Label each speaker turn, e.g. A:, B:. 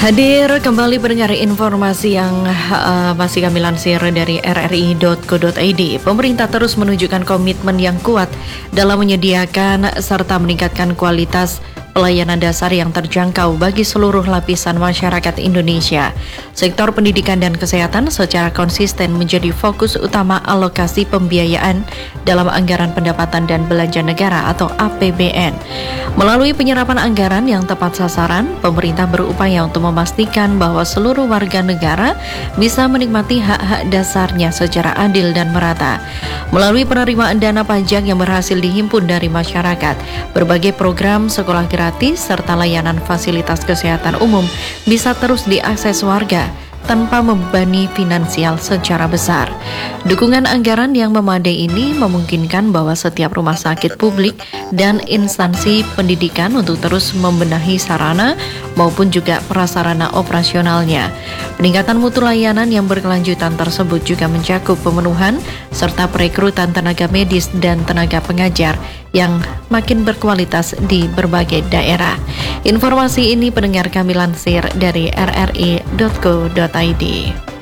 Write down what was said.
A: Hadir kembali pendengar informasi yang masih kami lansir dari rri.co.id. Pemerintah terus menunjukkan komitmen yang kuat dalam menyediakan serta meningkatkan kualitas pelayanan dasar yang terjangkau bagi seluruh lapisan masyarakat Indonesia. Sektor pendidikan dan kesehatan secara konsisten menjadi fokus utama alokasi pembiayaan dalam anggaran pendapatan dan belanja negara atau APBN. Melalui penyerapan anggaran yang tepat sasaran, pemerintah berupaya untuk memastikan bahwa seluruh warga negara bisa menikmati hak-hak dasarnya secara adil dan merata. Melalui penerimaan dana pajak yang berhasil dihimpun dari masyarakat, berbagai program sekolah gratis serta layanan fasilitas kesehatan umum bisa terus diakses warga tanpa membebani finansial secara besar. Dukungan anggaran yang memadai ini memungkinkan bahwa setiap rumah sakit publik dan instansi pendidikan untuk terus membenahi sarana maupun juga prasarana operasionalnya. Peningkatan mutu layanan yang berkelanjutan tersebut juga mencakup pemenuhan serta perekrutan tenaga medis dan tenaga pengajar yang makin berkualitas di berbagai daerah. Informasi ini pendengar kami lansir dari rri.co.id.